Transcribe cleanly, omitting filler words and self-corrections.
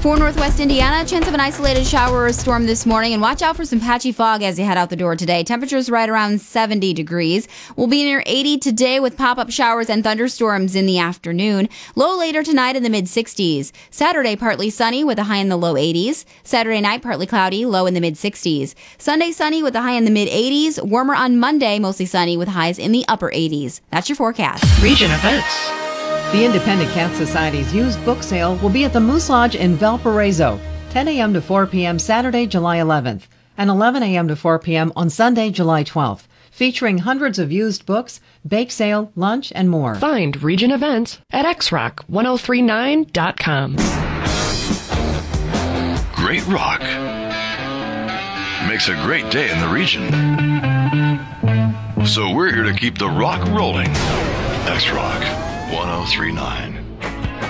For Northwest Indiana, chance of an isolated shower or storm this morning, and watch out for some patchy fog as you head out the door today. Temperatures right around 70 degrees. We'll be near 80 today with pop-up showers and thunderstorms in the afternoon. Low later tonight in the mid-60s. Saturday, partly sunny with a high in the low 80s. Saturday night, partly cloudy, low in the mid-60s. Sunday, sunny with a high in the mid-80s. Warmer on Monday, mostly sunny with highs in the upper 80s. That's your forecast. Region events. The Independent Cat Society's used book sale will be at the Moose Lodge in Valparaiso, 10 a.m. to 4 p.m. Saturday, July 11th, and 11 a.m. to 4 p.m. on Sunday, July 12th, featuring hundreds of used books, bake sale, lunch, and more. Find region events at xrock1039.com. Great rock makes a great day in the region. So we're here to keep the rock rolling. X-Rock 1039.